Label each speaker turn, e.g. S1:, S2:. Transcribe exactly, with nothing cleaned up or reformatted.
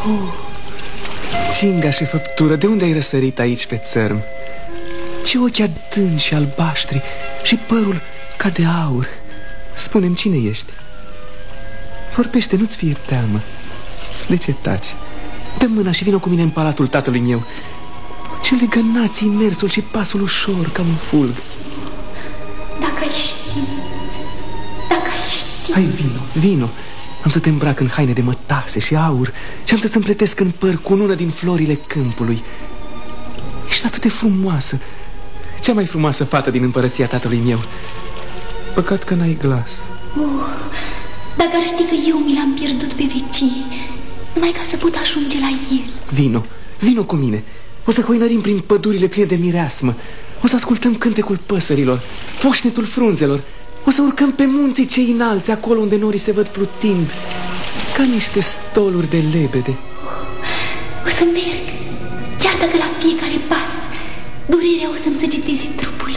S1: Oh, cinga și făptură, de unde ai răsărit aici pe țărm? Ce ochi adânci și albaștri și părul ca de aur. Spune-mi, cine ești? Vorbește, nu-ți fie teamă. De ce taci? Dă mâna și vină cu mine în palatul tatălui meu. Ce legănați-i mersul și pasul ușor ca un fulg.
S2: Dacă ai ști, dacă ai ști.
S1: Hai, vino, vino. Am să te îmbrac în haine de mătase și aur și am să-ți împletesc în păr cu unul din florile câmpului. Ești atât de frumoasă, cea mai frumoasă fată din împărăția tatălui meu. Păcat că n-ai glas.
S2: Oh, dacă ar ști că eu mi l-am pierdut pe vecii, numai ca să pot ajunge la el. Vino,
S1: vino cu mine. O să hoinărim prin pădurile pline de mireasmă. O să ascultăm cântecul păsărilor, foșnetul frunzelor. O să urcăm pe munții cei înalți, acolo unde norii se văd plutind ca niște stoluri de lebede.
S2: Oh, o să merg, chiar dacă la fiecare pas durerea o să-mi săgeteze trupul.